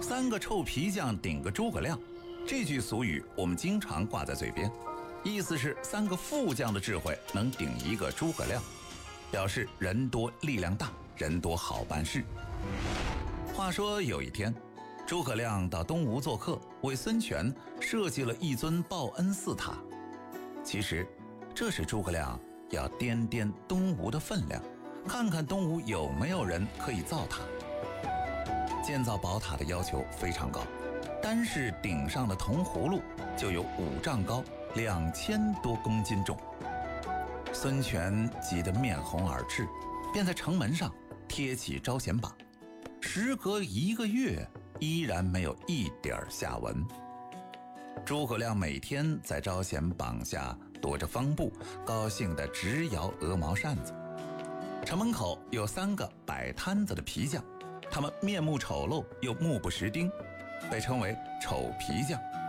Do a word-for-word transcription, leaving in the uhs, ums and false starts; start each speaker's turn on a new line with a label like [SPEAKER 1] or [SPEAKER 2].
[SPEAKER 1] 三个臭皮匠顶个诸葛亮，这句俗语我们经常挂在嘴边，意思是三个副将的智慧能顶一个诸葛亮，表示人多力量大，人多好办事。话说有一天，诸葛亮到东吴做客，为孙权设计了一尊报恩寺塔。其实这是诸葛亮要掂掂东吴的分量，看看东吴有没有人可以造塔。建造宝塔的要求非常高，单是顶上的铜葫芦就有五丈高，两千多公斤重。孙权急得面红耳赤，便在城门上贴起招贤榜，时隔一个月依然没有一点下文。诸葛亮每天在招贤榜下踱着方步，高兴地直摇鹅毛扇子。城门口有三个摆摊子的皮匠，他们面目丑陋又目不识丁，被称为丑皮匠。